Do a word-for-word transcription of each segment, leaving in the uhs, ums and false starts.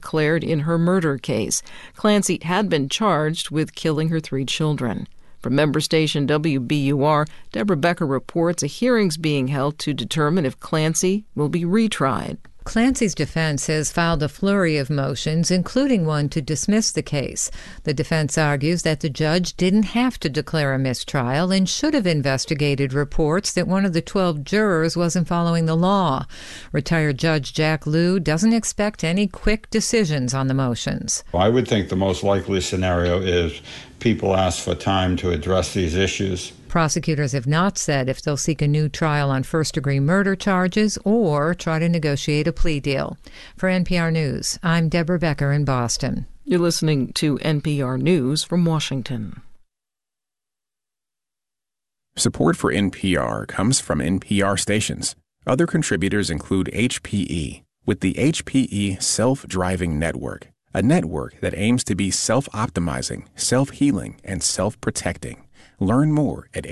declared in her murder case. Clancy had been charged with killing her three children. From member station W B U R, Deborah Becker reports a hearing's being held to determine if Clancy will be retried. Clancy's defense has filed a flurry of motions, including one to dismiss the case. The defense argues that the judge didn't have to declare a mistrial and should have investigated reports that one of the twelve jurors wasn't following the law. Retired Judge Jack Lew doesn't expect any quick decisions on the motions. I would think the most likely scenario is people ask for time to address these issues. Prosecutors have not said if they'll seek a new trial on first-degree murder charges or try to negotiate a plea deal. For N P R News, I'm Deborah Becker in Boston. You're listening to N P R News from Washington. Support for N P R comes from N P R stations. Other contributors include H P E, with the H P E Self-Driving Network, a network that aims to be self-optimizing, self-healing, and self-protecting. Learn more at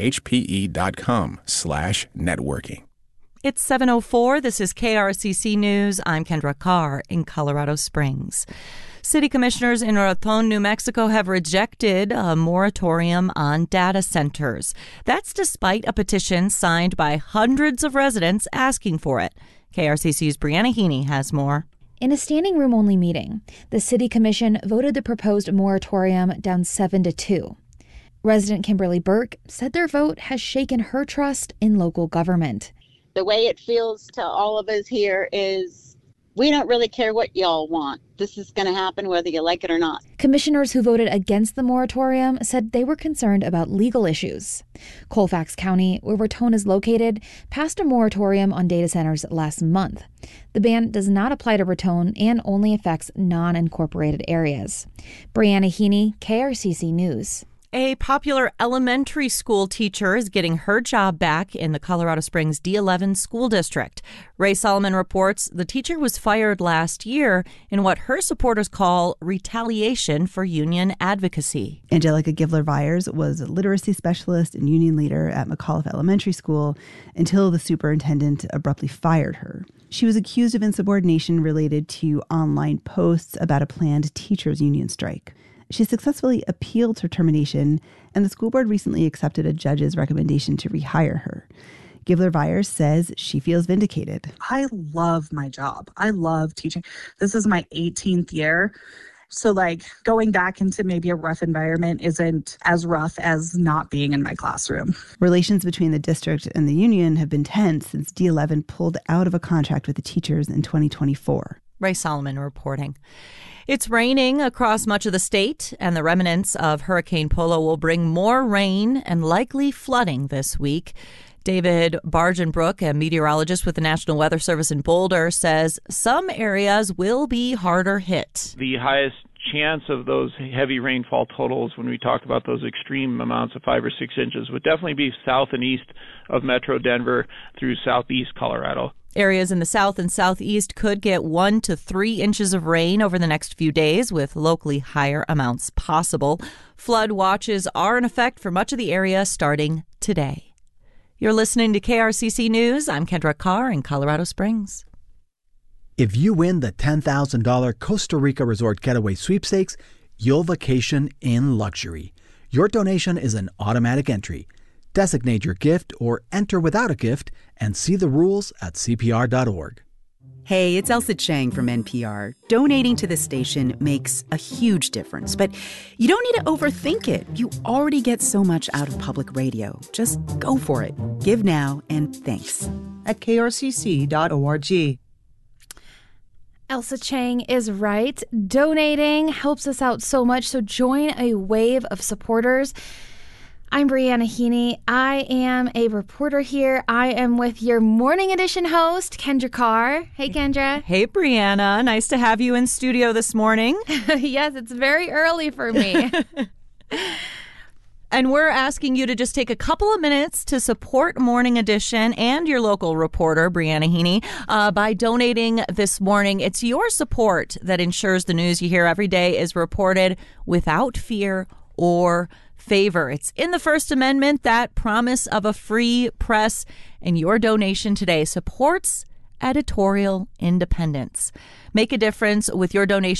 hpe.com slash networking. It's seven oh four. This is K R C C News. I'm Kendra Carr in Colorado Springs. City commissioners in Raton, New Mexico have rejected a moratorium on data centers. That's despite a petition signed by hundreds of residents asking for it. K R C C's Brianna Heaney has more. In a standing room only meeting, the City Commission voted the proposed moratorium down seven to two. Resident Kimberly Burke said their vote has shaken her trust in local government. The way it feels to all of us here is we don't really care what y'all want. This is going to happen whether you like it or not. Commissioners who voted against the moratorium said they were concerned about legal issues. Colfax County, where Raton is located, passed a moratorium on data centers last month. The ban does not apply to Raton and only affects non-incorporated areas. Brianna Heaney, K R C C News. A popular elementary school teacher is getting her job back in the Colorado Springs D eleven school district. Ray Solomon reports the teacher was fired last year in what her supporters call retaliation for union advocacy. Angelica Givler-Vyers was a literacy specialist and union leader at McAuliffe Elementary School until the superintendent abruptly fired her. She was accused of insubordination related to online posts about a planned teachers' union strike. She successfully appealed her termination, and the school board recently accepted a judge's recommendation to rehire her. Givler-Vyers says she feels vindicated. I love my job. I love teaching. This is my eighteenth year. So, like, going back into maybe a rough environment isn't as rough as not being in my classroom. Relations between the district and the union have been tense since D eleven pulled out of a contract with the teachers in twenty twenty-four. Ray Solomon reporting. It's raining across much of the state, and the remnants of Hurricane Polo will bring more rain and likely flooding this week. David Bargenbrook, a meteorologist with the National Weather Service in Boulder, says some areas will be harder hit. The highest chance of those heavy rainfall totals, when we talk about those extreme amounts of five or six inches, would definitely be south and east of Metro Denver through southeast Colorado. Areas in the south and southeast could get one to three inches of rain over the next few days, with locally higher amounts possible. Flood watches are in effect for much of the area starting today. You're listening to K R C C News. I'm Kendra Carr in Colorado Springs. If you win the ten thousand dollars Costa Rica Resort Getaway Sweepstakes, you'll vacation in luxury. Your donation is an automatic entry. Designate your gift or enter without a gift and see the rules at C P R dot org. Hey, it's Elsa Chang from N P R. Donating to this station makes a huge difference, but you don't need to overthink it. You already get so much out of public radio. Just go for it. Give now and thanks. At K R C C dot org. Elsa Chang is right. Donating helps us out so much, so join a wave of supporters. I'm Brianna Heaney. I am a reporter here. I am with your morning edition host, Kendra Carr. Hey, Kendra. Hey, Brianna. Nice to have you in studio this morning. Yes, it's very early for me. And we're asking you to just take a couple of minutes to support Morning Edition and your local reporter, Brianna Heaney, uh, by donating this morning. It's your support that ensures the news you hear every day is reported without fear or favor. It's in the First Amendment, that promise of a free press, and your donation today supports editorial independence. Make a difference with your donation